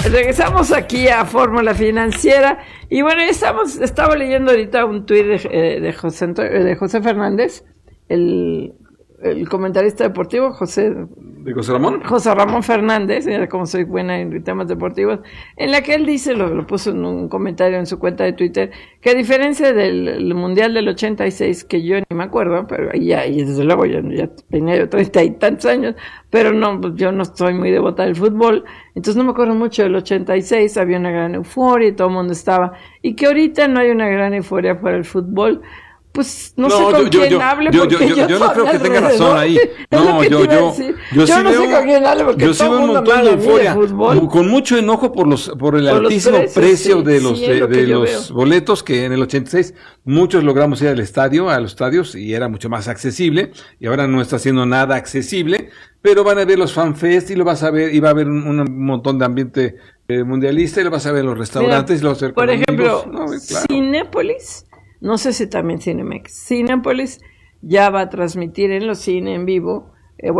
regresamos aquí a Fórmula Financiera y bueno, estaba leyendo ahorita un tuit de José Fernández, el comentarista deportivo, José Ramón Fernández, como soy buena en temas deportivos, en la que él dice, lo puso en un comentario en su cuenta de Twitter, que a diferencia del Mundial del 86, que yo ni me acuerdo, pero y desde luego ya tenía yo 30 y tantos años, pero no, yo no soy muy devota del fútbol, entonces no me acuerdo mucho del 86, había una gran euforia y todo el mundo estaba, y que ahorita no hay una gran euforia por el fútbol. Pues no sé con quién hable, porque yo no creo que tenga razón ahí. No, yo no sé con quién hable, porque yo todo el mundo habla de euforia, con mucho enojo por el altísimo precio de los boletos, que en el 86 muchos logramos ir a los estadios, y era mucho más accesible, y ahora no está siendo nada accesible, pero van a ver los fanfest, y lo vas a ver, y va a haber un montón de ambiente mundialista, y lo vas a ver en los restaurantes, y lo vas a ver por ejemplo, Cinépolis. No sé si también Cinemex. Cinépolis ya va a transmitir en los cines en vivo,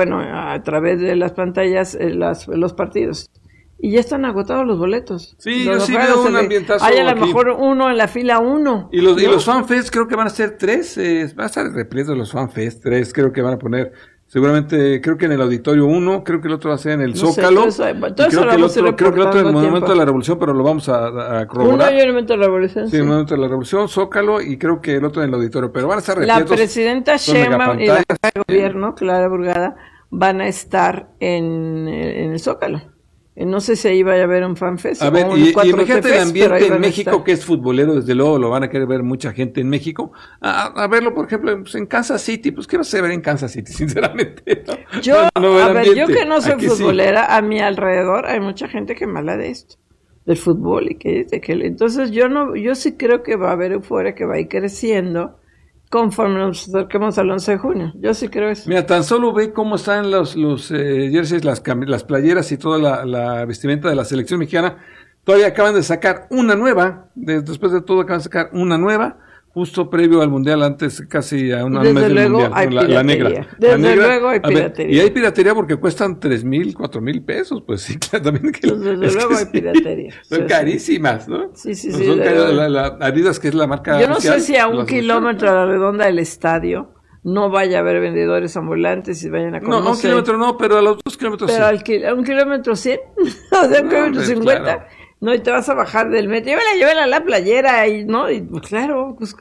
a través de las pantallas, los partidos. Y ya están agotados los boletos. Sí, yo sí veo un ambientazo. Hay a lo mejor uno en la fila 1. Y los FanFest creo que van a ser 3, va a estar repleto los FanFest, 3 creo que van a poner. Seguramente, creo que en el Auditorio 1, creo que el otro va a ser en el Zócalo. Creo que el otro en el Monumento de la Revolución, pero lo vamos a corroborar. Uno en el Monumento de la Revolución. Sí, el Monumento de la Revolución, Zócalo, y creo que el otro en el Auditorio, pero van a estar repletos. La presidenta Sheinbaum y la jefa de gobierno, Clara Burgada, van a estar en el Zócalo. No sé si ahí vaya a haber un fanfest. A ver, y imagínate el ambiente en México, que es futbolero, desde luego lo van a querer ver mucha gente en México. A verlo, por ejemplo, pues en Kansas City. Pues, ¿qué vas a ver en Kansas City, sinceramente? ¿No? Yo que no soy futbolera, sí. A mi alrededor hay mucha gente que me habla de esto, del fútbol, y que entonces yo sí creo que va a haber euforia, que va a ir creciendo conforme nos acerquemos al 11 de junio. Yo sí creo eso. Mira, tan solo ve cómo están los jerseys, las playeras y toda la vestimenta de la selección mexicana. Todavía acaban de sacar una nueva, después de todo acaban de sacar una nueva, justo previo al Mundial, antes casi a una mes del Mundial. Hay la negra. Desde luego hay piratería. Y hay piratería porque cuestan 3,000, 4,000 pesos, pues sí, claro, también que desde luego hay piratería. Son carísimas, ¿no? Sí. Son la Adidas, que es la marca. Yo no sé si a 1 kilómetro a la redonda del estadio no vaya a haber vendedores ambulantes y vayan a conocer. No, a 1 kilómetro no, pero a los 2 kilómetros pero sí. Pero a 1 kilómetro 100, o sea, 1 kilómetro 50. Claro. No, y te vas a bajar del metro. Llévala la playera, y no, y pues claro, pues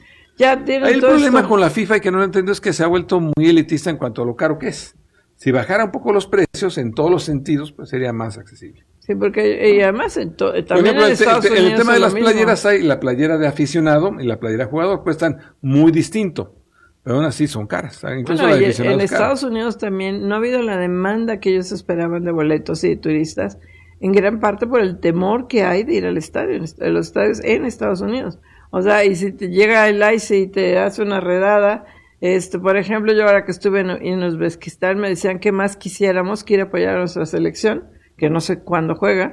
ya tienen. El problema con la FIFA, y que no lo entiendo, es que se ha vuelto muy elitista en cuanto a lo caro que es. Si bajara un poco los precios en todos los sentidos, pues sería más accesible. Sí, porque y además también en Estados Unidos el tema de las playeras, hay la playera de aficionado y la playera de jugador, cuestan muy distinto, pero aún así son caras. Incluso la de aficionado en Estados Unidos también no ha habido la demanda que ellos esperaban de boletos y de turistas, en gran parte por el temor que hay de ir al estadio, a los estadios en Estados Unidos. O sea, y si te llega el ICE y te hace una redada, por ejemplo, yo ahora que estuve en Uzbekistán me decían que más quisiéramos que ir a apoyar a nuestra selección, que no sé cuándo juega,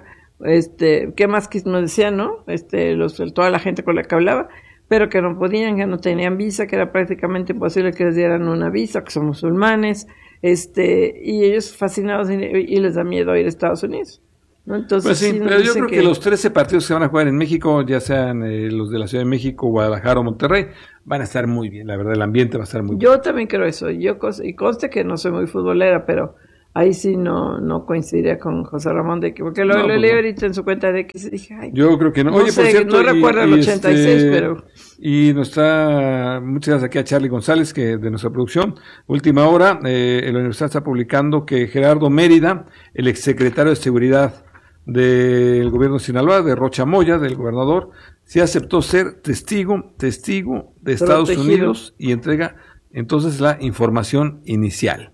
qué más nos decían, ¿no? Toda la gente con la que hablaba, pero que no podían, que no tenían visa, que era prácticamente imposible que les dieran una visa, que son musulmanes, y ellos fascinados y les da miedo ir a Estados Unidos. ¿No? Entonces, pues sí, pero yo creo que los 13 partidos que van a jugar en México, ya sean los de la Ciudad de México, Guadalajara o Monterrey, van a estar muy bien, la verdad, el ambiente va a estar muy bien. Yo también creo eso, y conste que no soy muy futbolera, pero ahí sí no coincidiría con José Ramón, porque lo leí ahorita en su cuenta de que dije, ay, yo creo que no. Oye, por cierto, no recuerdo el 86, pero... Y muchas gracias aquí a Charlie González, que de nuestra producción, última hora, la universidad está publicando que Gerardo Mérida, el exsecretario de Seguridad del gobierno de Sinaloa, de Rocha Moya, del gobernador, sí aceptó ser testigo de Estados Unidos y entrega entonces la información inicial.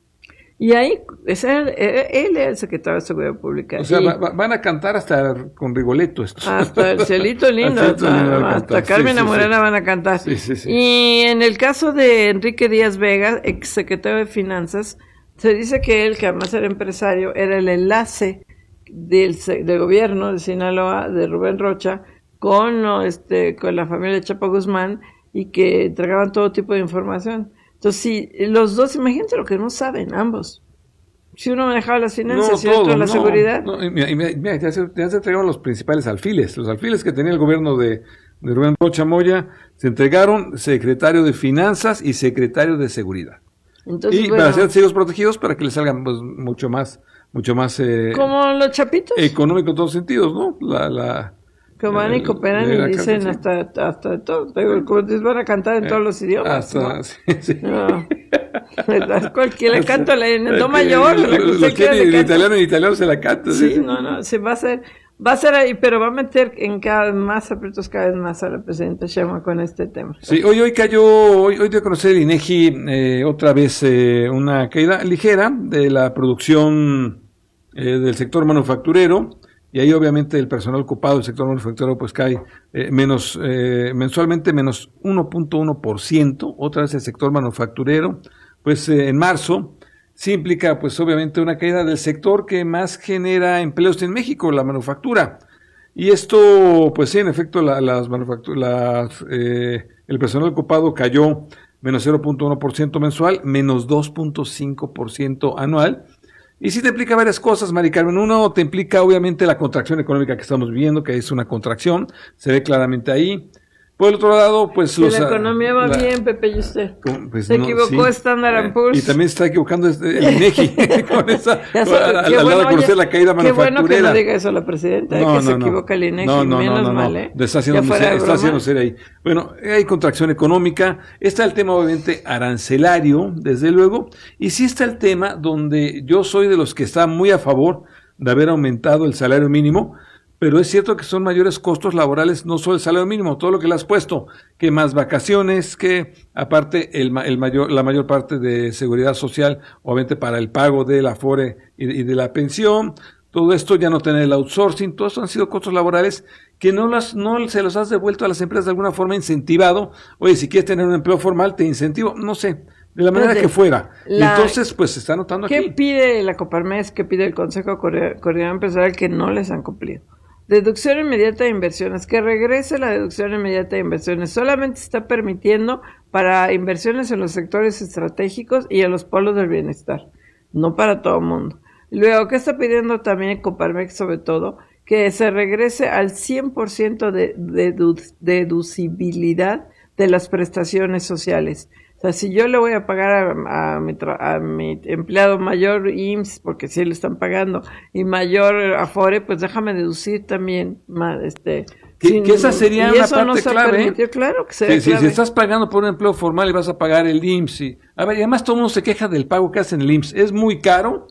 Y ahí, él es el secretario de Seguridad Pública. O sea, van a cantar hasta con Rigoletto estos. Hasta el Cielito Lindo, hasta Carmen Amorana van a cantar. Sí. Y en el caso de Enrique Díaz Vega, exsecretario de Finanzas, se dice que él, que además era empresario, era el enlace del gobierno de Sinaloa, de Rubén Rocha, con la familia de Chapo Guzmán, y que entregaban todo tipo de información. Entonces, sí, los dos, imagínate lo que no saben, ambos. Si uno manejaba las finanzas y otro la seguridad. No, mira, ya se entregaron los principales alfiles. Los alfiles que tenía el gobierno de Rubén Rocha Moya, se entregaron secretario de Finanzas y secretario de Seguridad. Entonces, para ser testigos protegidos, para que les salgan pues, mucho más como los chapitos. Económico en todos sentidos, ¿no? Que van y cooperan y dicen hasta todo. Como van a cantar en todos los idiomas. Hasta, ¿no? sí. No. Cualquiera le canto en el do mayor. En italiano se la canta. Sí, no, se va a ser ahí, pero va a meter en cada vez más aprietos cada vez más a la presidenta Sheinbaum con este tema. Sí, hoy dio a conocer el INEGI otra vez una caída ligera de la producción del sector manufacturero, y ahí obviamente el personal ocupado del sector manufacturero pues cae mensualmente menos 1.1%, otra vez el sector manufacturero, pues en marzo. Sí implica, pues obviamente, una caída del sector que más genera empleos en México, la manufactura. Y esto, pues sí, en efecto, el personal ocupado cayó menos 0.1% mensual, menos 2.5% anual. Y sí te implica varias cosas, Mari Carmen. Uno, te implica obviamente la contracción económica que estamos viviendo, que es una contracción, se ve claramente ahí. Por el otro lado, pues la economía va bien, Pepe, y usted. Pues se equivocó Standard & Poor's. Y también se está equivocando el INEGI con esa, al dar a conocer la caída manufacturera. Qué bueno que no diga eso la presidenta, que se equivoca el INEGI, menos mal, Está haciendo ser ahí. Bueno, hay contracción económica, está el tema obviamente arancelario, desde luego, y sí está el tema donde yo soy de los que está muy a favor de haber aumentado el salario mínimo. Pero es cierto que son mayores costos laborales, no solo el salario mínimo, todo lo que le has puesto, que más vacaciones, que aparte la mayor parte de seguridad social, obviamente para el pago del Afore y de la pensión, todo esto ya no tener el outsourcing, todo esto han sido costos laborales que no se los has devuelto a las empresas de alguna forma incentivado. Oye, si quieres tener un empleo formal, te incentivo, no sé, de la manera que fuera. Y entonces, pues se está notando aquí. ¿Qué pide la Coparmex, qué pide el Consejo Coordinador Empresarial que no les han cumplido? Deducción inmediata de inversiones, que regrese la deducción inmediata de inversiones. Solamente está permitiendo para inversiones en los sectores estratégicos y en los polos del bienestar, no para todo el mundo. Luego, ¿qué está pidiendo también Coparmex sobre todo? Que se regrese al 100% de deducibilidad de las prestaciones sociales. O sea, si yo le voy a pagar a mi empleado mayor IMSS, porque sí le están pagando, y mayor Afore, pues déjame deducir también que esa sería una parte clave. Claro que sería clave. Si estás pagando por un empleo formal y vas a pagar el IMSS, a ver, y además todo el mundo se queja del pago que hacen el IMSS, es muy caro.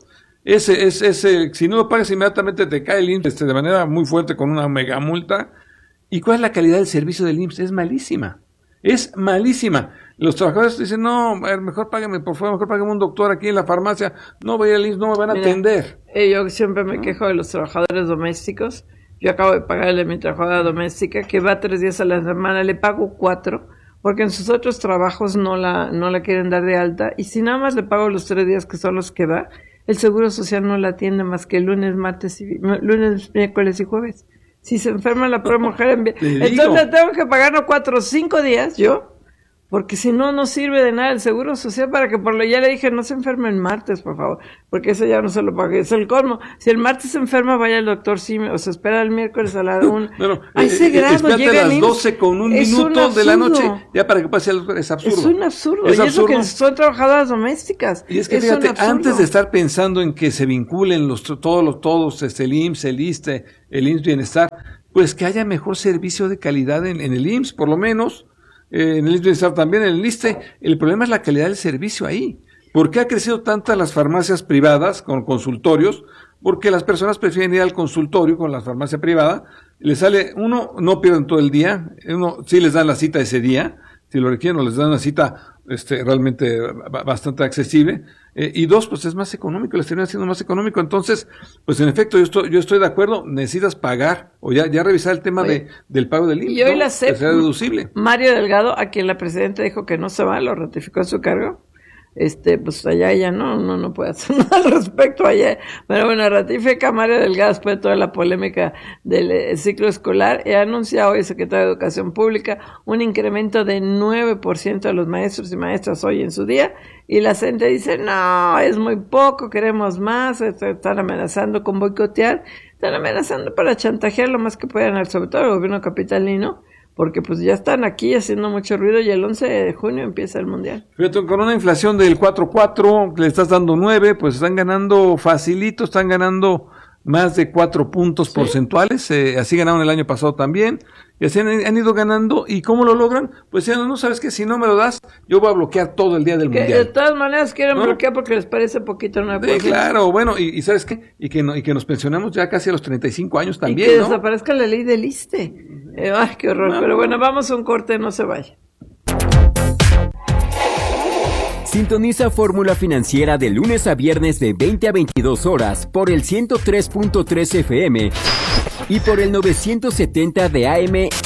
Si no lo pagas inmediatamente te cae el IMSS de manera muy fuerte con una mega multa. ¿Y cuál es la calidad del servicio del IMSS? Es malísima. Es malísima. Los trabajadores dicen, no, mejor págame, por favor, mejor págame un doctor aquí en la farmacia. No voy al IMSS, no me van a atender. Yo siempre me quejo de los trabajadores domésticos. Yo acabo de pagarle a mi trabajadora doméstica, que va 3 días a la semana, le pago 4, porque en sus otros trabajos no la quieren dar de alta. Y si nada más le pago los 3 días que son los que va, el Seguro Social no la atiende más que lunes, miércoles y jueves. Si se enferma la pobre mujer, entonces tengo que pagarlo 4 o 5 días yo, porque si no, no sirve de nada el Seguro Social para que ya le dije, no se enferme el martes, por favor, porque eso ya no se lo pague, es el colmo. Si el martes se enferma, vaya al doctor, sí, o se espera el miércoles a la 1. A ese grado espérate llega a las 12 con un minuto de la noche, ya para que pase el doctor, es absurdo. Es un absurdo, y eso que son trabajadoras domésticas. Y es que fíjate, antes de estar pensando en que se vinculen todos, el IMSS, el ISSSTE, el IMSS Bienestar, pues que haya mejor servicio de calidad en el IMSS, por lo menos. En el IMSS también, en el ISSSTE, el problema es la calidad del servicio ahí. ¿Por qué ha crecido tantas las farmacias privadas con consultorios? Porque las personas prefieren ir al consultorio con la farmacia privada, les sale, uno, no pierden todo el día, uno, sí les dan la cita ese día, si lo requieren, o les dan una cita realmente bastante accesible, y 2, pues es más económico, les termina siendo más económico. Entonces, pues en efecto, yo estoy de acuerdo, necesitas pagar, o ya revisar el tema del pago del IMSS, y hoy la CEP, que sea deducible. Mario Delgado, a quien la presidenta dijo que no se va, lo ratificó en su cargo, pues allá ella no puede hacer nada al respecto allá. Pero bueno, ratifica Mario Delgado después de toda la polémica del ciclo escolar. Ha anunciado hoy el secretario de Educación Pública un incremento de 9% a los maestros y maestras hoy en su día. Y la gente dice, no, es muy poco, queremos más. Están amenazando con boicotear. Están amenazando para chantajear lo más que puedan, sobre todo el gobierno capitalino, porque pues ya están aquí haciendo mucho ruido y el 11 de junio empieza el Mundial. Fíjate, con una inflación del 4.4, le estás dando 9, pues están ganando facilito, están ganando más de 4 puntos porcentuales, así ganaron el año pasado también, y así han ido ganando. ¿Y cómo lo logran? Pues ya no sabes que si no me lo das, yo voy a bloquear todo el día del Mundial. De todas maneras quieren bloquear porque les parece poquito. Sí, claro, bueno, y ¿sabes qué? Y que nos pensionamos ya casi a los 35 años también, y que desaparezca la ley del ISSSTE. Ay, qué horror. Pero bueno, vamos a un corte, no se vaya. Sintoniza Fórmula Financiera de lunes a viernes de 20 a 22 horas por el 103.3 FM y por el 970 de AM